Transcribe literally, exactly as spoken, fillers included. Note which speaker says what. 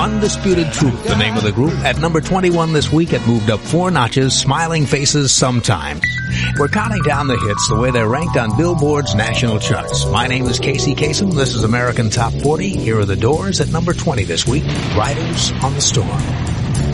Speaker 1: Undisputed Truth, the name of the group. At number twenty-one this week, it moved up four notches, Smiling Faces Sometimes. We're counting down the hits the way they're ranked on Billboard's national charts. My name is Casey Kasem. This is American Top forty. Here are the Doors at number twenty this week, Riders on the Storm.